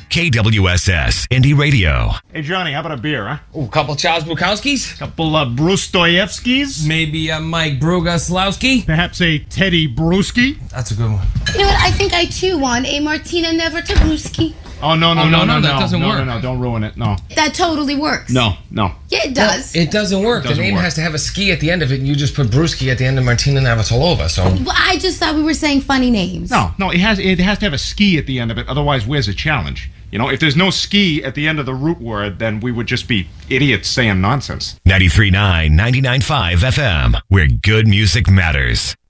KWSS Indie Radio. Hey, Johnny, how about a beer, huh? Ooh, couple Charles Bukowskis? Couple Brustoyevskis? Maybe a Mike Brugaslowski? Perhaps a Teddy Bruschi? That's a good one. You know what? I think I too want a Martina Nevertabuski. Oh, no, that doesn't work. No, don't ruin it. No. That totally works. No. Yeah, it does. It doesn't work. The name has to have a ski at the end of it, and you just put Brewski at the end of Martina Navratilova, so... Well, I just thought we were saying funny names. No, it has to have a ski at the end of it, otherwise where's the challenge? You know, if there's no ski at the end of the root word, then we would just be idiots saying nonsense. 93.9, 99.5 FM, where good music matters.